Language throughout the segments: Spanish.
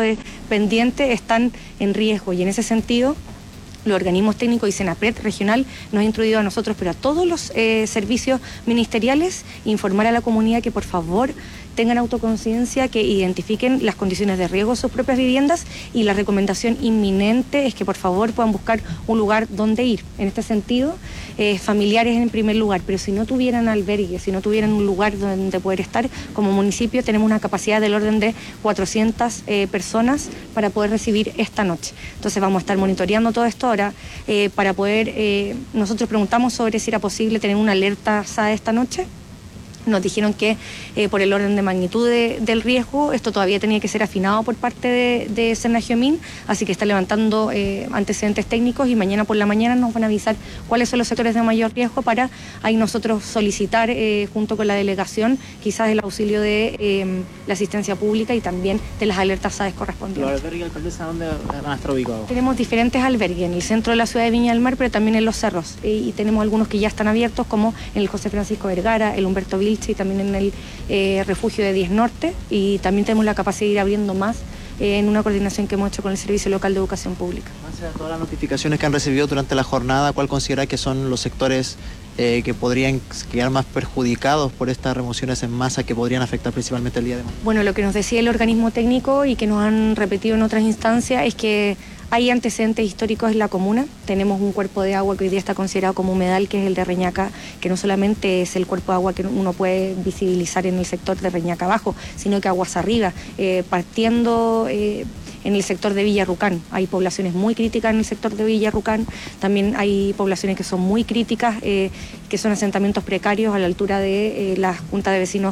pendiente están en riesgo, y en ese sentido los organismos técnicos y Senapred regional nos ha instruido a nosotros, pero a todos los servicios ministeriales, informar a la comunidad que por favor tengan autoconciencia, que identifiquen las condiciones de riesgo de sus propias viviendas, y la recomendación inminente es que por favor puedan buscar un lugar donde ir. En este sentido, familiares en primer lugar, pero si no tuvieran albergue, si no tuvieran un lugar donde poder estar, como municipio tenemos una capacidad del orden de 400 personas para poder recibir esta noche. Entonces vamos a estar monitoreando todo esto ahora para poder, nosotros preguntamos sobre si era posible tener una alerta SAE esta noche. Nos dijeron que por el orden de magnitud del riesgo, esto todavía tenía que ser afinado por parte de Senagiomín, así que está levantando antecedentes técnicos, y mañana por la mañana nos van a avisar cuáles son los sectores de mayor riesgo para ahí nosotros solicitar junto con la delegación quizás el auxilio de la asistencia pública y también de las alertas SAES correspondientes. ¿Los albergues, alcaldesa, dónde van a estar ubicados? Tenemos diferentes albergues en el centro de la ciudad de Viña del Mar, pero también en los cerros, y tenemos algunos que ya están abiertos, como en el José Francisco Vergara, el Humberto Vilche, y también en el refugio de 10 Norte, y también tenemos la capacidad de ir abriendo más en una coordinación que hemos hecho con el Servicio Local de Educación Pública. A todas las notificaciones que han recibido durante la jornada, ¿cuál considera que son los sectores que podrían quedar más perjudicados por estas remociones en masa que podrían afectar principalmente el día de mañana? Bueno, lo que nos decía el organismo técnico y que nos han repetido en otras instancias es que hay antecedentes históricos en la comuna. Tenemos un cuerpo de agua que hoy día está considerado como humedal, que es el de Reñaca, que no solamente es el cuerpo de agua que uno puede visibilizar en el sector de Reñaca abajo, sino que aguas arriba, partiendo en el sector de Villarrucán. Hay poblaciones muy críticas en el sector de Villarrucán, también hay poblaciones que son muy críticas, que son asentamientos precarios a la altura de la Junta de Vecinos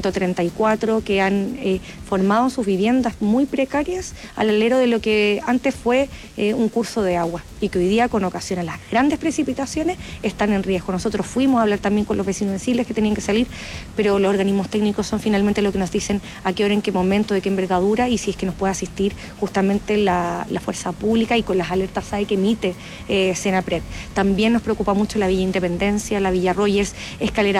134, que han formado sus viviendas muy precarias al alero de lo que antes fue un curso de agua, y que hoy día, con ocasión a las grandes precipitaciones, están en riesgo. Nosotros fuimos a hablar también con los vecinos de Siles que tenían que salir, pero los organismos técnicos son finalmente lo que nos dicen a qué hora, en qué momento, de qué envergadura, y si es que nos puede asistir justamente la fuerza pública y con las alertas SAE que emite Senapred. También nos preocupa mucho la Villa Independencia, la Villa Rogers, Escalera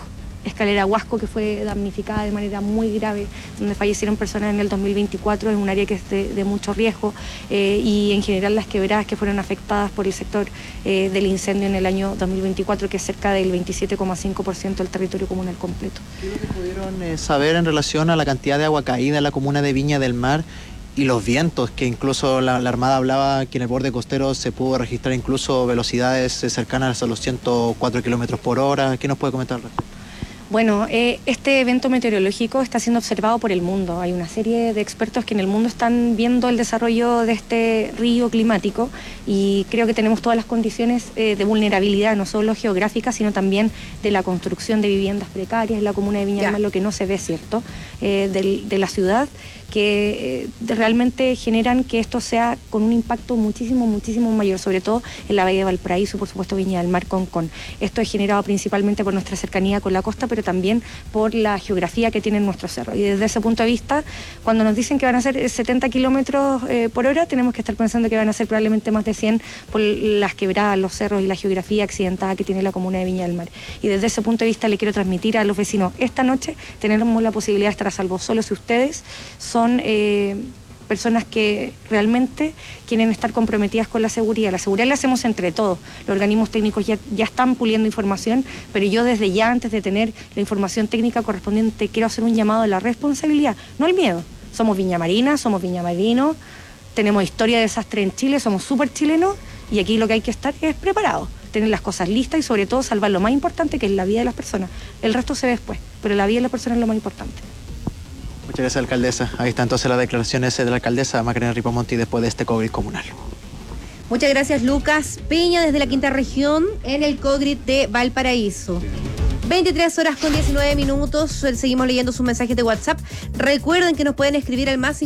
Huasco, que fue damnificada de manera muy grave, donde fallecieron personas en el 2024, es un área que es de mucho riesgo, y en general las quebradas que fueron afectadas por el sector del incendio en el año 2024, que es cerca del 27,5% del territorio comunal completo. ¿Qué es lo que pudieron saber en relación a la cantidad de agua caída en la comuna de Viña del Mar y los vientos, que incluso la Armada hablaba que en el borde costero se pudo registrar incluso velocidades cercanas a los 104 kilómetros por hora? ¿Qué nos puede comentar al respecto? Bueno, este evento meteorológico está siendo observado por el mundo. Hay una serie de expertos que en el mundo están viendo el desarrollo de este río climático, y creo que tenemos todas las condiciones de vulnerabilidad, no solo geográficas, sino también de la construcción de viviendas precarias en la comuna de Viña del Mar, lo que no se ve, ¿cierto?, de la ciudad, que realmente generan que esto sea con un impacto muchísimo mayor, sobre todo en la Bahía de Valparaíso, por supuesto Viña del Mar, Concón. Esto es generado principalmente por nuestra cercanía con la costa, pero también por la geografía que tienen nuestros cerros. Y desde ese punto de vista, cuando nos dicen que van a ser 70 kilómetros por hora, tenemos que estar pensando que van a ser probablemente más de 100 por las quebradas, los cerros y la geografía accidentada que tiene la comuna de Viña del Mar. Y desde ese punto de vista le quiero transmitir a los vecinos, esta noche tenemos la posibilidad de estar a salvo solo si ustedes son personas que realmente quieren estar comprometidas con la seguridad. La seguridad la hacemos entre todos. Los organismos técnicos ya están puliendo información, pero yo desde ya, antes de tener la información técnica correspondiente, quiero hacer un llamado a la responsabilidad, no al miedo. Somos viñamarinas, somos viñamarinos, tenemos historia de desastre en Chile, somos súper chilenos, y aquí lo que hay que estar es preparados, tener las cosas listas y sobre todo salvar lo más importante, que es la vida de las personas. El resto se ve después, pero la vida de las personas es lo más importante. Muchas gracias, alcaldesa. Ahí están entonces las declaraciones de la alcaldesa Macarena Ripamonti después de este COGRIT comunal. Muchas gracias, Lucas Peña, desde la quinta región en el COGRIT de Valparaíso. 23 horas con 19 minutos. Seguimos leyendo sus mensajes de WhatsApp. Recuerden que nos pueden escribir al más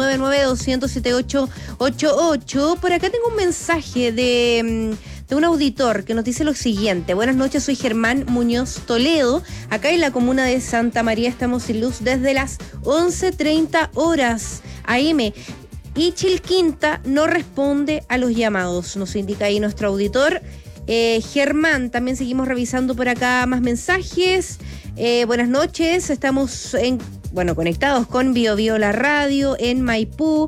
569-9200-7888. Por acá tengo un mensaje de un auditor que nos dice lo siguiente: buenas noches, soy Germán Muñoz Toledo. Acá en la comuna de Santa María estamos sin luz desde las 11:30 horas AM. Y Chilquinta no responde a los llamados, nos indica ahí nuestro auditor. Germán, también seguimos revisando por acá más mensajes. Buenas noches, estamos conectados con Bio Bio la radio en Maipú.